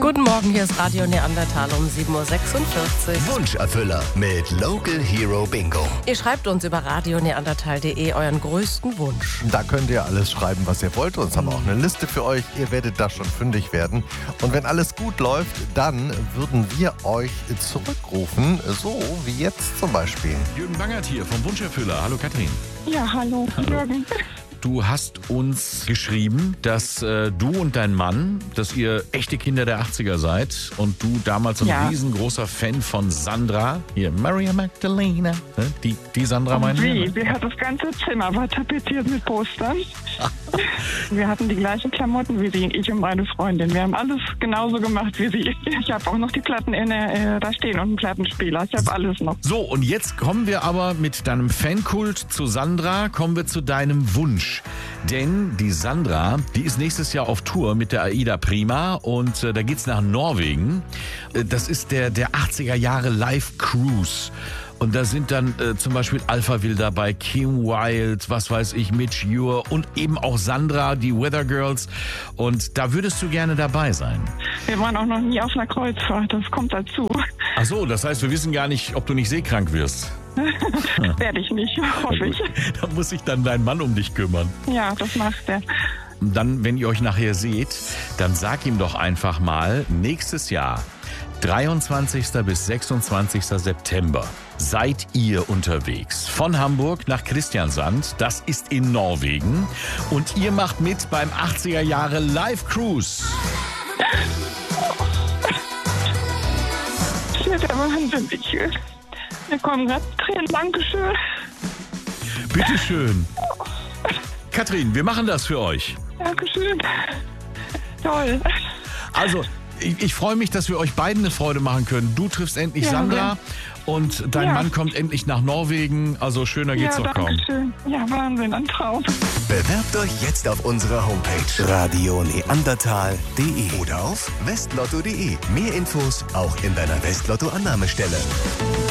Guten Morgen, hier ist Radio Neandertal um 7.46 Uhr. Wunscherfüller mit Local Hero Bingo. Ihr schreibt uns über radioneandertal.de euren größten Wunsch. Da könnt ihr alles schreiben, was ihr wollt. Uns haben wir auch eine Liste für euch. Ihr werdet da schon fündig werden. Und wenn alles gut läuft, dann würden wir euch zurückrufen. So wie jetzt zum Beispiel. Jürgen Bangert hier vom Wunscherfüller. Hallo Katrin. Ja, hallo. Jürgen. Du hast uns geschrieben, dass du und dein Mann, dass ihr echte Kinder der 80er seid und du damals ein riesengroßer Fan von Sandra, hier Maria Magdalena, ne? die Sandra meine ich. Wir hatten das ganze Zimmer war tapeziert mit Postern. Wir hatten die gleichen Klamotten wie sie, ich und meine Freundin. Wir haben alles genauso gemacht wie sie. Ich habe auch noch die Platten da stehen und einen Plattenspieler. Ich habe alles noch. So, und jetzt kommen wir aber mit deinem Fankult zu Sandra, kommen wir zu deinem Wunsch. Denn die Sandra, die ist nächstes Jahr auf Tour mit der Aida Prima und da geht's nach Norwegen. Das ist der 80er Jahre Live Cruise. Und da sind dann zum Beispiel Alphaville dabei, Kim Wilde, was weiß ich, Mitch Ure und eben auch Sandra, die Weather Girls. Und da würdest du gerne dabei sein. Wir waren auch noch nie auf einer Kreuzfahrt, das kommt dazu. Ach so, das heißt, wir wissen gar nicht, ob du nicht seekrank wirst. Werde ich nicht, hoffe ich. Da muss sich dann dein Mann um dich kümmern. Ja, das macht er. Dann, wenn ihr euch nachher seht, dann sag ihm doch einfach mal, nächstes Jahr, 23. bis 26. September, seid ihr unterwegs. Von Hamburg nach Kristiansand, das ist in Norwegen. Und ihr macht mit beim 80er Jahre Live Cruise. Das wird der Wahnsinn. Mir kommen gerade Tränen. Dankeschön. Bitteschön. Katrin, wir machen das für euch. Dankeschön. Toll. Also, ich freue mich, dass wir euch beiden eine Freude machen können. Du triffst endlich Sandra und dein Mann kommt endlich nach Norwegen. Also schöner geht's doch kaum. Schön. Ja, Wahnsinn, ein Traum. Bewerbt euch jetzt auf unserer Homepage radioneandertal.de oder auf westlotto.de. Mehr Infos auch in deiner Westlotto-Annahmestelle.